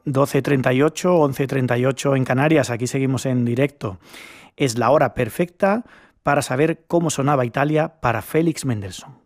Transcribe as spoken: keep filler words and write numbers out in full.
doce y treinta y ocho, once y treinta y ocho en Canarias, aquí seguimos en directo. Es la hora perfecta para saber cómo sonaba Italia para Félix Mendelssohn.